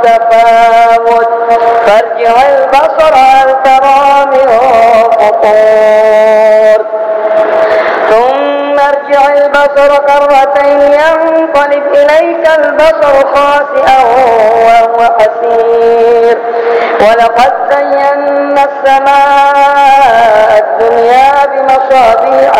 تفاوت فارجع البصر هل ترى من فطور ثم ارجع البصر كرتين ينقلب إليك البصر خاسئا وهو حسير ولقد زينا السماء الدنيا بمصابيح